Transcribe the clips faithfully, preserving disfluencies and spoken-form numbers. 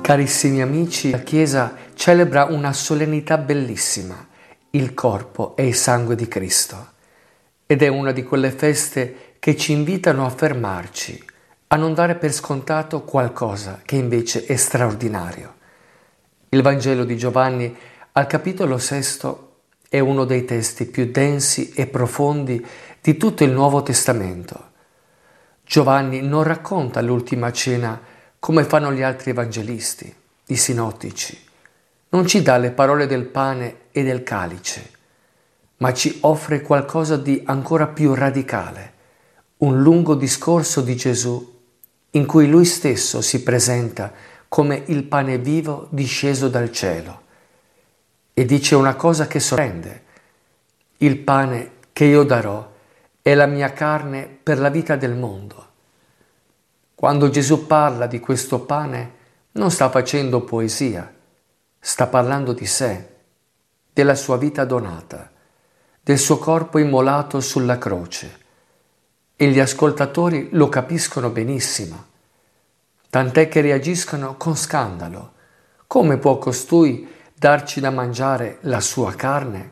Carissimi amici, la Chiesa celebra una solennità bellissima, il corpo e il sangue di Cristo. Ed è una di quelle feste che ci invitano a fermarci, a non dare per scontato qualcosa che invece è straordinario. Il Vangelo di Giovanni, al capitolo sesto, è uno dei testi più densi e profondi di tutto il Nuovo Testamento. Giovanni non racconta l'ultima cena come fanno gli altri evangelisti, i sinottici. Non ci dà le parole del pane e del calice, ma ci offre qualcosa di ancora più radicale, un lungo discorso di Gesù in cui lui stesso si presenta come il pane vivo disceso dal cielo e dice una cosa che sorprende: il pane che io darò è la mia carne per la vita del mondo. Quando Gesù parla di questo pane non sta facendo poesia, sta parlando di sé, della sua vita donata, del suo corpo immolato sulla croce. E gli ascoltatori lo capiscono benissimo, tant'è che reagiscono con scandalo. Come può costui darci da mangiare la sua carne?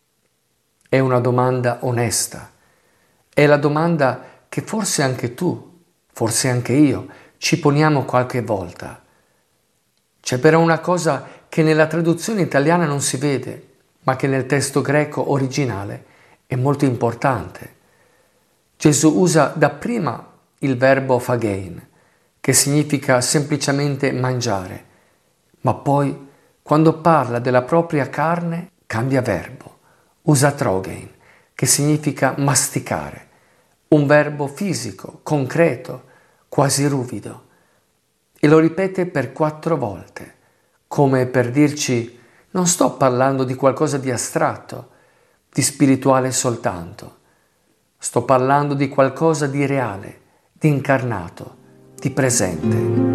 È una domanda onesta, è la domanda che forse anche tu, forse anche io, ci poniamo qualche volta. C'è però una cosa che nella traduzione italiana non si vede, ma che nel testo greco originale è molto importante. Gesù usa dapprima il verbo phagein, che significa semplicemente mangiare, ma poi, quando parla della propria carne, cambia verbo, usa trogein, che significa masticare, un verbo fisico, concreto, quasi ruvido, e lo ripete per quattro volte, come per dirci: non sto parlando di qualcosa di astratto, di spirituale soltanto, sto parlando di qualcosa di reale, di incarnato, di presente.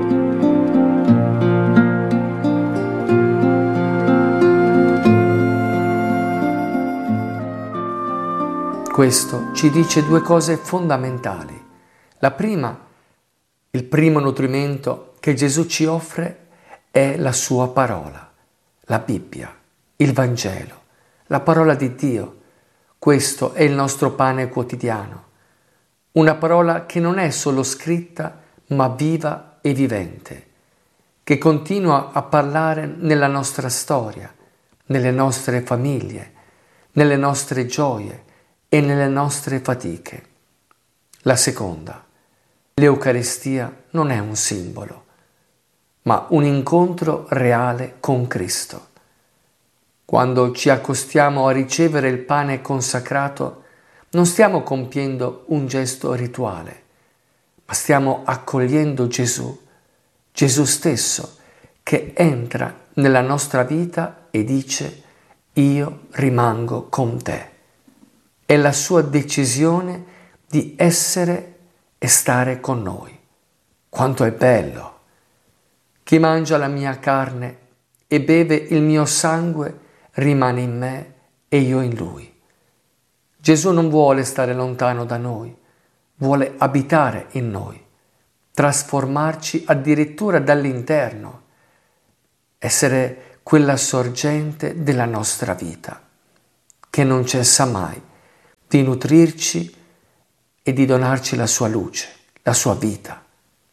Questo ci dice due cose fondamentali. La prima, il primo nutrimento che Gesù ci offre è la sua parola, la Bibbia, il Vangelo, la parola di Dio. Questo è il nostro pane quotidiano. Una parola che non è solo scritta, ma viva e vivente, che continua a parlare nella nostra storia, nelle nostre famiglie, nelle nostre gioie e nelle nostre fatiche. La seconda, l'Eucaristia non è un simbolo, ma un incontro reale con Cristo. Quando ci accostiamo a ricevere il pane consacrato, non stiamo compiendo un gesto rituale, ma stiamo accogliendo Gesù, Gesù stesso, che entra nella nostra vita e dice: io rimango con te. È la sua decisione di essere e stare con noi. Quanto è bello! Chi mangia la mia carne e beve il mio sangue rimane in me e io in lui. Gesù non vuole stare lontano da noi, vuole abitare in noi, trasformarci addirittura dall'interno, essere quella sorgente della nostra vita, che non cessa mai di nutrirci e di donarci la sua luce, la sua vita.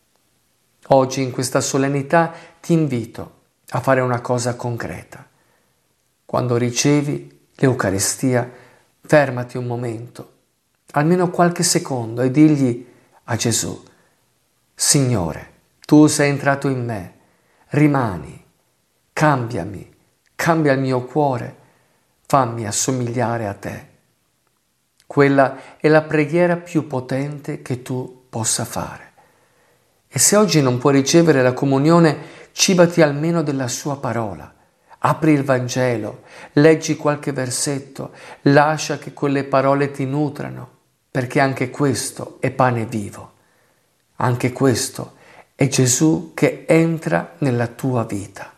Oggi in questa solennità ti invito a fare una cosa concreta. Quando ricevi l'Eucaristia, fermati un momento, almeno qualche secondo, e digli a Gesù: Signore, tu sei entrato in me, rimani, cambiami, cambia il mio cuore, fammi assomigliare a te. Quella è la preghiera più potente che tu possa fare. E se oggi non puoi ricevere la comunione, cibati almeno della sua parola. Apri il Vangelo, leggi qualche versetto, lascia che quelle parole ti nutrano, perché anche questo è pane vivo. Anche questo è Gesù che entra nella tua vita.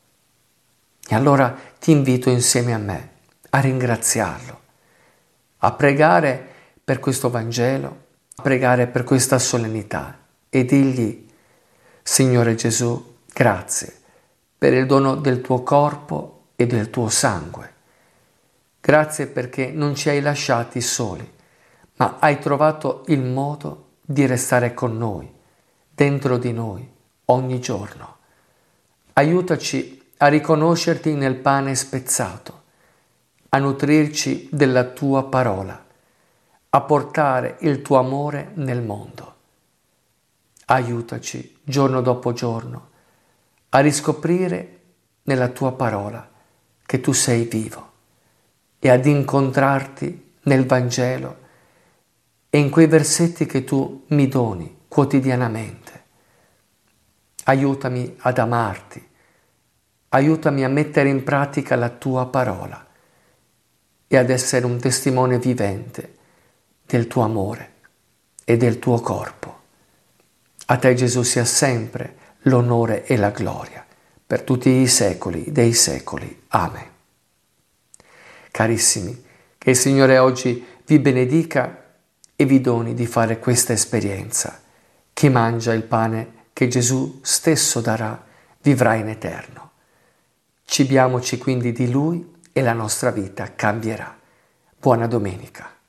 E allora ti invito insieme a me a ringraziarlo, a pregare per questo Vangelo, a pregare per questa solennità e digli: Signore Gesù, Grazie per il dono del tuo corpo e del tuo sangue. Grazie perché non ci hai lasciati soli, ma hai trovato il modo di restare con noi, dentro di noi, ogni giorno. Aiutaci a riconoscerti nel pane spezzato, a nutrirci della tua parola, a portare il tuo amore nel mondo. Aiutaci giorno dopo giorno a riscoprire nella tua parola che tu sei vivo e ad incontrarti nel Vangelo e in quei versetti che tu mi doni quotidianamente. Aiutami ad amarti, aiutami a mettere in pratica la tua parola e ad essere un testimone vivente del tuo amore e del tuo corpo. A te, Gesù, sia sempre l'onore e la gloria per tutti i secoli dei secoli. Amen. Carissimi, che il Signore oggi vi benedica e vi doni di fare questa esperienza. Chi mangia il pane che Gesù stesso darà vivrà in eterno. Cibiamoci quindi di Lui e la nostra vita cambierà. Buona domenica.